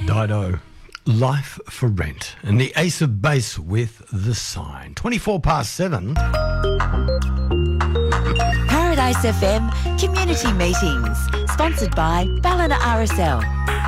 Dido, Life for Rent, and the Ace of Base with The Sign. 7:24. Paradise FM Community Meetings, sponsored by Ballina RSL.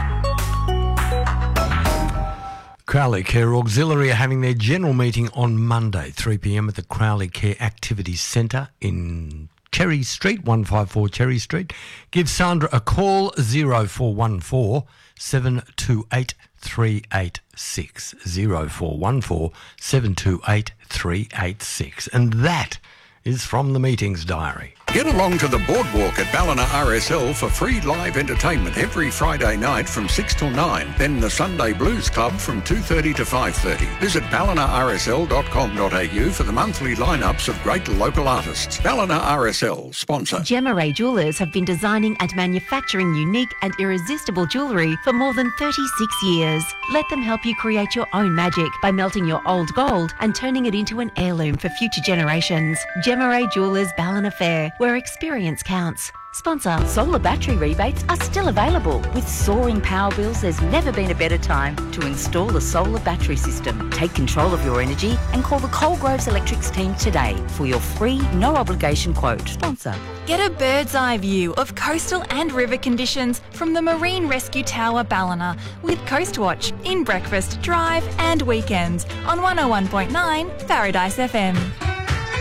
Crowley Care Auxiliary are having their general meeting on Monday, 3 p.m. at the Crowley Care Activities Centre in Cherry Street, 154 Cherry Street. Give Sandra a call, 0414 728 386. 0414 728 386. And that is from the meetings diary. Get along to the Boardwalk at Ballina RSL for free live entertainment every Friday night from 6 till 9. Then the Sunday Blues Club from 2:30 to 5:30. Visit ballinarsl.com.au for the monthly lineups of great local artists. Ballina RSL, sponsor. Gemma Ray Jewellers have been designing and manufacturing unique and irresistible jewellery for more than 36 years. Let them help you create your own magic by melting your old gold and turning it into an heirloom for future generations. Gemma Ray Jewellers Ballina Fair, where experience counts. Sponsor. Solar battery rebates are still available. With soaring power bills, there's never been a better time to install a solar battery system. Take control of your energy and call the Coalgroves Electrics team today for your free, no-obligation quote. Sponsor. Get a bird's eye view of coastal and river conditions from the Marine Rescue Tower Ballina with Coastwatch in breakfast, drive and weekends on 101.9 Paradise FM.